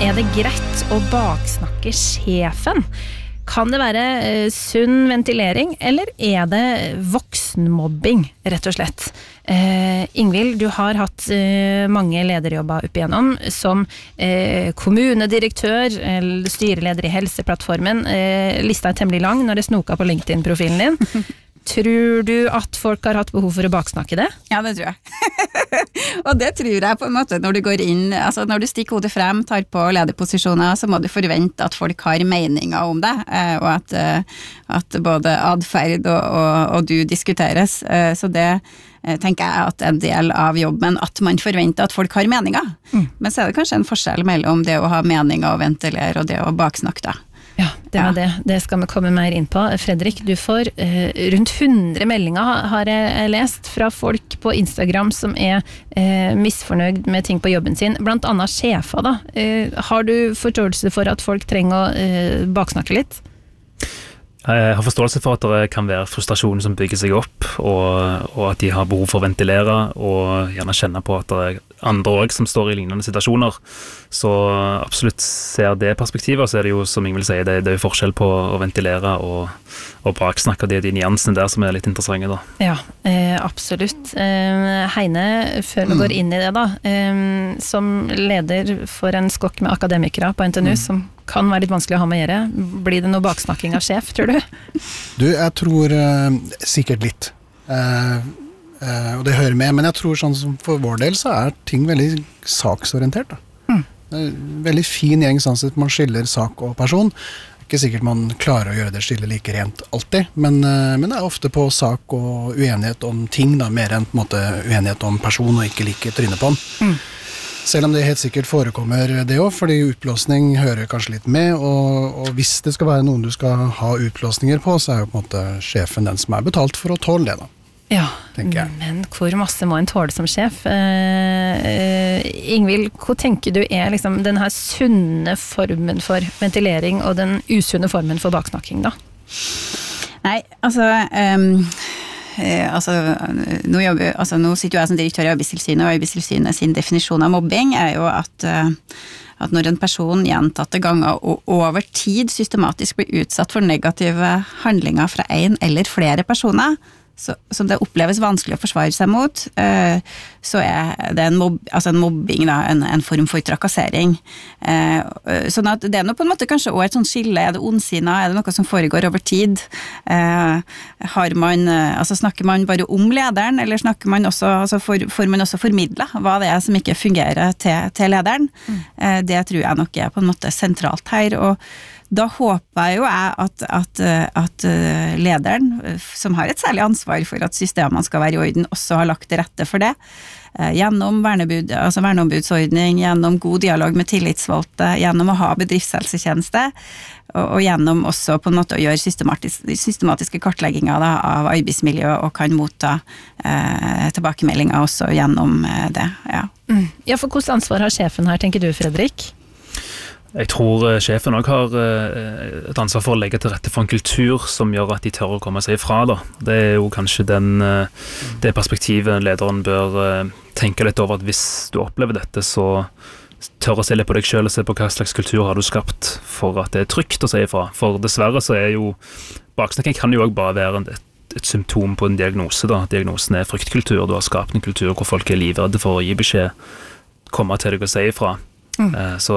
det greit å baksnakke sjefen? Kan det være sunn ventilering, eller det voksenmobbing, rett og slett? Ingvild, du har hatt mange lederjobber opp igjennom som kommunedirektør, eller styreleder i Helseplattformen. Lista temmelig lang når det snoka på LinkedIn-profilen din. Tror du at folk har hatt behov for å baksnakke det? Ja, det tror jeg. Og det tror jeg på en måte når du går inn, altså når du stikker hodet frem, tar på lederposisjoner, så må du forvente at folk har meninger om det, og at både adferd og du diskuteres. Så det tenker jeg at en del av jobben, at man forventer at folk har meninger. Men så det kanskje en forskjell mellom det å ha meninger og ventilere og det å baksnakke da. Ja, det skal vi komme mer inn på. Fredrik, du får rundt 100 meldinger har jeg lest fra folk på Instagram som misfornøyd med ting på jobben sin, blant annet sjefer da. Har du forståelse for at folk trenger å baksnakke litt? Jeg har forståelse for at det kan være frustrasjon som bygger seg opp, og at de har behov for å ventilere, og gjerne kjenne på at det andre også som står i lignende situasjoner. Så absolutt ser det perspektivet, så det jo, som Ingvild sier, det jo forskjell på å ventilere og baksnakke. Det de nyansene der som litt interessante da. Ja, absolutt. Heine, før vi går inn i det da, som leder for en skokk med akademikere på NTNU, som kan være litt vanskelig å ha med å gjøre. Blir det noe baksnakking av sjef, tror du? Jeg tror sikkert litt. Og det hører med, men jeg tror sånn som for vår del så ting veldig saksorientert da. Det veldig fin gjeng sånn at man skiller sak og person. Ikke sikkert man klarer å gjøre det skille like rent alltid, men det ofte på sak og uenighet om ting da, mer enn på en måte uenighet om person og ikke like trynet på den. Selv om det helt sikkert forekommer det også, fordi utblåsning hører kanskje litt med, og hvis det skal være noen du skal ha utblåsninger på, så jo på en måte sjefen den som betalt for å tåle det da. Ja, men hvor masse må en tåle som sjef? Ingvild, hva tenker du liksom den her sunne formen for ventilering og den usunne formen for baksnakking da? Nei, nå sitter jeg som direktør i Arbeidstilsynet, og Arbeidstilsynet sin definisjon av mobbing jo at når en person gjentatte ganger og over tid systematisk blir utsatt for negative handlinger fra en eller flere personer, som det oppleves vanskelig å forsvare seg mot, så det en mobbing da, en form for trakassering. Sånn at det noe på en måte kanskje også et sånt skille, det ondsinnet, det noe som foregår over tid? Snakker man bare om lederen, eller snakker man også, får man også formidlet hva det som ikke fungerer til lederen? Det tror jeg nok på en måte sentralt her, og da håper jeg jo at lederen, som har et særlig ansvar for at systemene skal være i orden, også har lagt til rette for det. Gjennom verneombudsordning, gjennom god dialog med tillitsvalgte, gjennom å ha bedriftshelsetjeneste, og gjennom også på en måte å gjøre systematiske kartlegginger da, av arbeidsmiljø, og kan motta tilbakemeldinger også gjennom det. Ja. Ja, for hvordan ansvar har sjefen her, tenker du, Fredrik? Jeg tror sjefen også har et ansvar for å legge til rette for en kultur som gjør at de tør å komme seg ifra da. Det jo kanskje det perspektivet lederen bør tenke litt over, at hvis du opplever dette, så tør å se litt på deg selv og se på hva slags kultur har du skapt for at det trygt å si ifra. For dessverre så jo baksnakking kan jo også bare være et symptom på en diagnose da. Diagnosen fryktkultur, du har skapt en kultur hvor folk livredde for å gi beskjed, komme til deg og si ifra. Så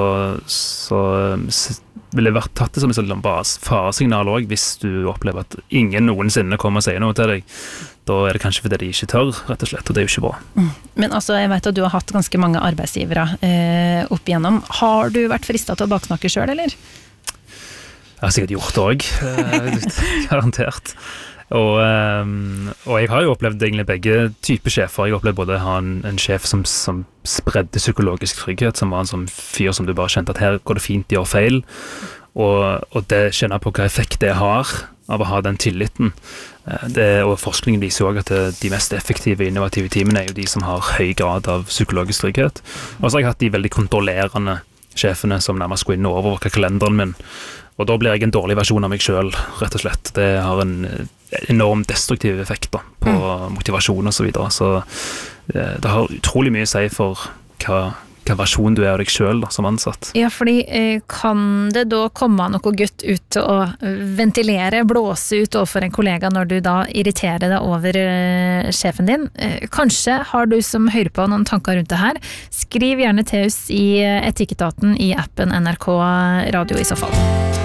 vil det vært tatt det som et sånt faresignal også, hvis du opplever at ingen noensinne kommer og sier noe til deg. Da det kanskje fordi de ikke tør, rett og slett, og det jo ikke bra. Men jeg vet at du har hatt ganske mange arbeidsgivere opp igjennom. Har du vært fristet til å baksnakke selv, eller? Jeg har sikkert gjort det også, garantert. Og jeg har jo opplevd egentlig begge typer sjefer. Jeg har opplevd både å ha en sjef som spredde psykologisk trygghet, som var en sånn fyr som du bare kjente at her går det fint, de gjør feil, og det kjenner på hva effekt det har av å ha den tilliten. Og forskningen viser jo også at de mest effektive innovative teamene jo de som har høy grad av psykologisk trygghet. Og så har jeg hatt de veldig kontrollerende sjefene som nærmest går inn og overvåker kalenderen min, og da blir jeg en dårlig versjon av meg selv, rett og slett. Det har en enorm destruktiv effekt da, på motivasjon og så videre. Så det har utrolig mye å si for hva hva versjon du av deg selv da, som ansatt. Ja, fordi kan det da komme noe gutt ut og ventilere, blåse ut overfor en kollega når du da irriterer deg over sjefen din? Kanskje har du som hører på noen tanker rundt det her. Skriv gjerne til oss i Etikketaten i appen NRK Radio i så fall.